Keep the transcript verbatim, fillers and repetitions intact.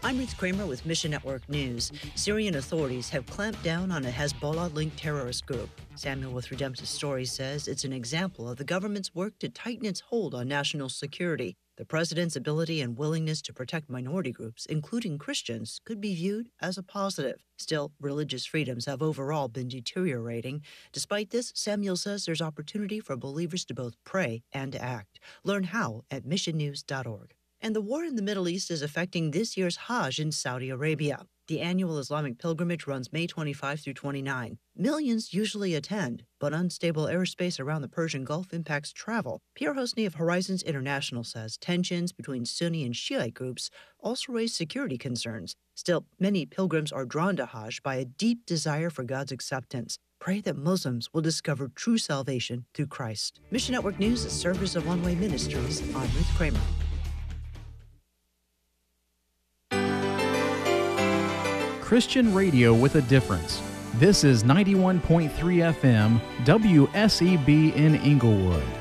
I'm Ruth Kramer with Mission Network News. Syrian authorities have clamped down on a Hezbollah-linked terrorist group. Samuel with Redemptive Stories says it's an example of the government's work to tighten its hold on national security. The president's ability and willingness to protect minority groups, including Christians, could be viewed as a positive. Still, religious freedoms have overall been deteriorating. Despite this, Samuel says there's opportunity for believers to both pray and act. Learn how at mission news dot org. And the war in the Middle East is affecting this year's Hajj in Saudi Arabia. The annual Islamic pilgrimage runs May twenty-fifth through twenty-ninth. Millions usually attend, but unstable airspace around the Persian Gulf impacts travel. Pierre Hosny of Horizons International says tensions between Sunni and Shiite groups also raise security concerns. Still, many pilgrims are drawn to Hajj by a deep desire for God's acceptance. Pray that Muslims will discover true salvation through Christ. Mission Network News is Servers of One Way Ministries. I'm Ruth Kramer. Christian radio with a difference. This is ninety-one point three F M, W S E B in Inglewood.